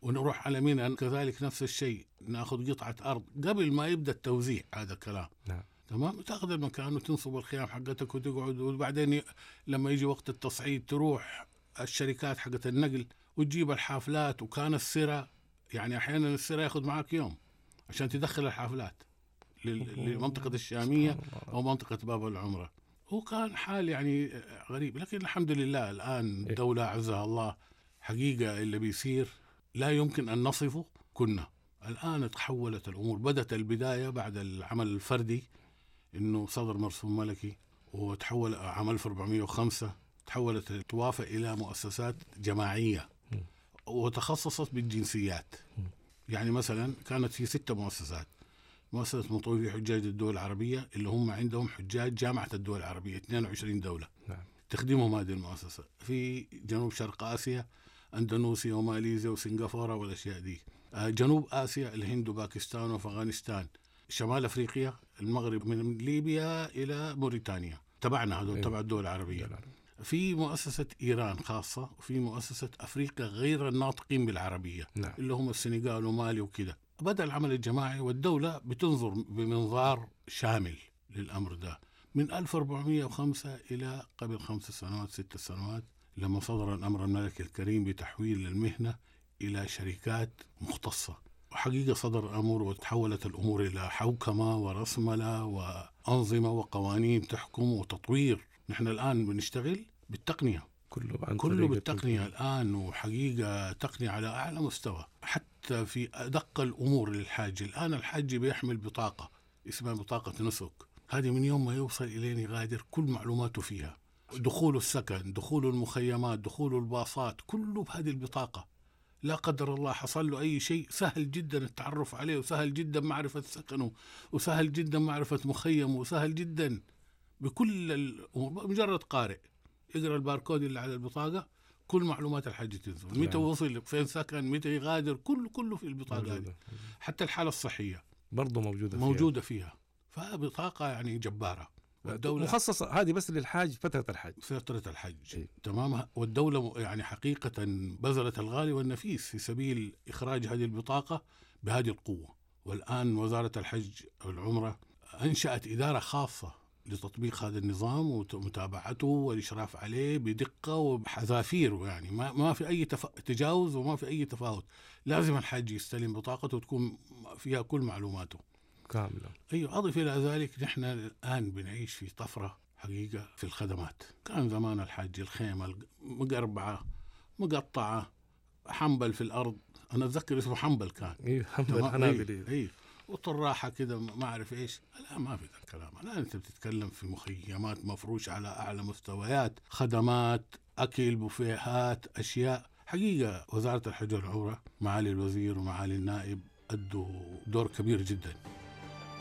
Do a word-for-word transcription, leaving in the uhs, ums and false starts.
ونروح على منى كذلك نفس الشيء، ناخذ قطعة أرض قبل ما يبدأ التوزيع. هذا الكلام نعم. تمام. تاخذ المكان وتنصب الخيام حقتك وتقعد، وبعدين لما يجي وقت التصعيد تروح الشركات حقت النقل وتجيب الحافلات. وكان السرة يعني أحيانا السرة ياخذ معك يوم عشان تدخل الحافلات لمنطقة الشامية أو منطقة باب العمرة. وكان حال يعني غريب، لكن الحمد لله الآن الدولة عزها الله حقيقة اللي بيصير لا يمكن أن نصفه. كنا الآن تحولت الأمور، بدأت البداية بعد العمل الفردي إنه صدر مرسوم ملكي، وتحول عام ألف وأربعمائة وخمسة تحولت الوافة إلى مؤسسات جماعية وتخصصت بالجنسيات. يعني مثلا كانت في ستة مؤسسات: مؤسسة مطوفي حجاج الدول العربية اللي هم عندهم حجاج جامعة الدول العربية اثنين وعشرين دولة نعم. تخدمهم هذه المؤسسة. في جنوب شرق آسيا أندونيسيا وماليزيا وسنغافورة والأشياء دي. جنوب آسيا الهند وباكستان وأفغانستان. شمال أفريقيا المغرب من ليبيا إلى موريتانيا تبعنا، هذول تبع الدول العربية. في مؤسسة إيران خاصة، وفي مؤسسة أفريقيا غير الناطقين بالعربية نعم. اللي هم السنغال ومالي وكده. بدأ العمل الجماعي والدولة بتنظر بمنظار شامل للأمر ده من ألف وأربعمائة وخمسة إلى قبل خمس سنوات ست سنوات لما صدر الأمر الملكي الكريم بتحويل المهنة إلى شركات مختصة. وحقيقة صدر الأمر وتحولت الأمور إلى حوكمة ورسملة وأنظمة وقوانين تحكم وتطوير. نحن الآن بنشتغل بالتقنية، كله, عن كله بالتقنية الآن، وحقيقة تقنية على أعلى مستوى. حتى في أدق الأمور للحاج الآن الحاج بيحمل بطاقة اسمها بطاقة نسك. هذه من يوم ما يوصل إلينا يغادر كل معلوماته فيها، دخول السكن، دخول المخيمات، دخول الباصات، كله بهذه البطاقة. لا قدر الله حصل له أي شيء سهل جدا التعرف عليه، وسهل جدا معرفة سكنه، وسهل جدا معرفة مخيمه، وسهل جدا بكل الأمور. مجرد قارئ يقرأ الباركود اللي على البطاقة كل معلومات الحج تنزل، متى وصل، فين سكن، متى يغادر، كله كله في البطاقة هذه. حتى الحالة الصحية برضو موجودة فيها. موجودة فيها. فبطاقة يعني جبارة. والدولة مخصصة هذه بس للحاج فترة الحج فترة الحج إيه؟ تمام. والدولة يعني حقيقة بذلت الغالي والنفيس في سبيل إخراج هذه البطاقة بهذه القوة. والآن وزارة الحج والعمرة أنشأت إدارة خاصة لتطبيق هذا النظام ومتابعته والإشراف عليه بدقة وبحذافير. يعني ما ما في أي تف... تجاوز وما في أي تفاوت. لازم الحاج يستلم بطاقته وتكون فيها كل معلوماته كاملة. أيوة. أضف إلى ذلك نحن الآن بنعيش في طفرة حقيقة في الخدمات. كان زمان الحاج الخيمة مقربعة مقطعة حنبل في الأرض، أنا أتذكر اسمه حنبل كان. إيه حنبل حنابلي. إيه وطراحة كده ما أعرف إيش. لا ما في ذا الكلام. الآن أنت بتتكلم في مخيمات مفروشة على أعلى مستويات، خدمات، أكل، بوفيهات، أشياء. حقيقة وزارة الحج والعمرة معالي الوزير ومعالي النائب أدوا دور كبير جدا.